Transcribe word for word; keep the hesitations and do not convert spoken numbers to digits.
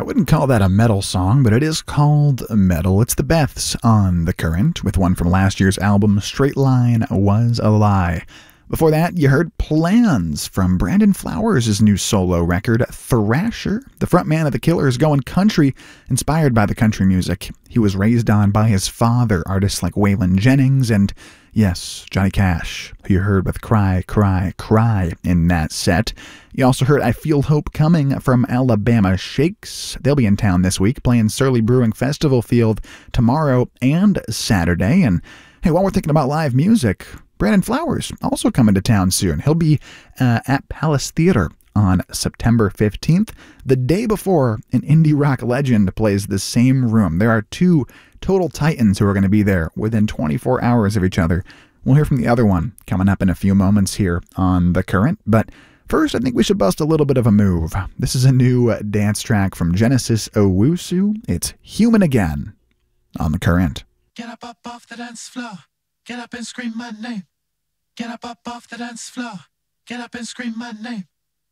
wouldn't call that a metal song, but it is called metal. It's the Beths on The Current, with one from last year's album, Straight Line Was a Lie. Before that, you heard Plans from Brandon Flowers' new solo record, Thrasher. The frontman of The Killers going country, inspired by the country music he was raised on by his father, artists like Waylon Jennings and, yes, Johnny Cash, who you heard with Cry, Cry, Cry in that set. You also heard I Feel Hope Coming from Alabama Shakes. They'll be in town this week, playing Surly Brewing Festival Field tomorrow and Saturday. And hey, while we're thinking about live music, Brandon Flowers also coming to town soon. He'll be uh, at Palace Theater on September fifteenth, the day before an indie rock legend plays the same room. There are two total titans who are going to be there within twenty-four hours of each other. We'll hear from the other one coming up in a few moments here on The Current, but first I think we should bust a little bit of a move. This is a new uh, dance track from Genesis Owusu. It's Human Again on The Current. Get up, up off the dance floor. Get up and scream my name. Get up, up off the dance floor. Get up and scream my name.